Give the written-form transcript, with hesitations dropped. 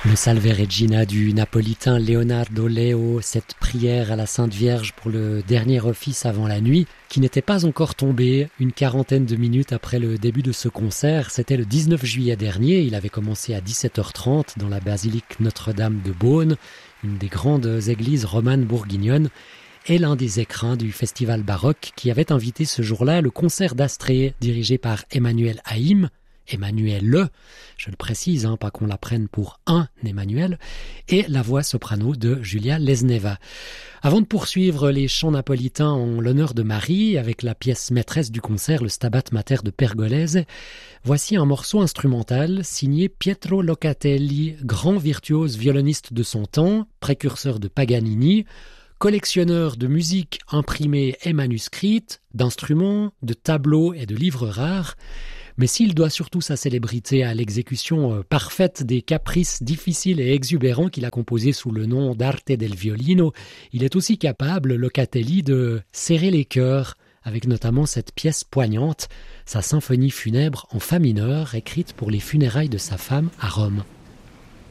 Le Salve Regina du napolitain Leonardo Leo, cette prière à la Sainte Vierge pour le dernier office avant la nuit, qui n'était pas encore tombée une quarantaine de minutes après le début de ce concert. C'était le 19 juillet dernier, il avait commencé à 17h30 dans la basilique Notre-Dame de Beaune, une des grandes églises romanes bourguignonnes, et l'un des écrins du festival baroque qui avait invité ce jour-là le concert d'Astrée dirigé par Emmanuel Haïm, Emmanuel, je le précise, pas qu'on la prenne pour un Emmanuel, et la voix soprano de Julia Lesneva. Avant de poursuivre les chants napolitains en l'honneur de Marie, avec la pièce maîtresse du concert, le Stabat Mater de Pergolese, voici un morceau instrumental signé Pietro Locatelli, grand virtuose violoniste de son temps, précurseur de Paganini, collectionneur de musique imprimée et manuscrite, d'instruments, de tableaux et de livres rares. Mais s'il doit surtout sa célébrité à l'exécution parfaite des caprices difficiles et exubérants qu'il a composés sous le nom d'Arte del Violino, il est aussi capable, Locatelli, de serrer les cœurs, avec notamment cette pièce poignante, sa symphonie funèbre en fa mineur, écrite pour les funérailles de sa femme à Rome.